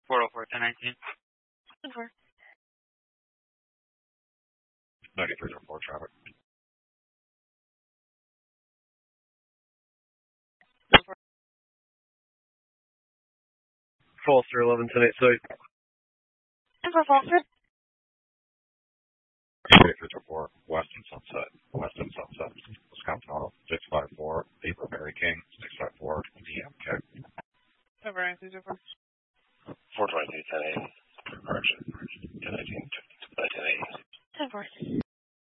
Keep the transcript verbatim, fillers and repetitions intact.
four oh four, ten nineteen. ten four. ninety-three oh four traffic. Foster, eleven ten eight six. ten four Foster. ninety-three oh four, Western Sunset. Western Sunset. Wisconsin Auto, six five four, Paper Mary King, six five four, D M K. Over ninety-three oh four. four twenty-two, ten eighty. Correction. ten nineteen, ten eighty. ten four.